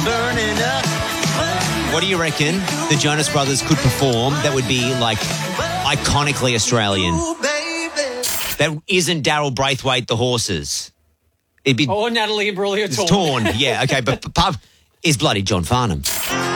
Burning up. What do you reckon the Jonas Brothers could perform that would be like iconically Australian? That isn't Daryl Braithwaite, The Horses. It'd be Natalie Imbruglia, Torn. Yeah, okay, but is bloody John Farnham.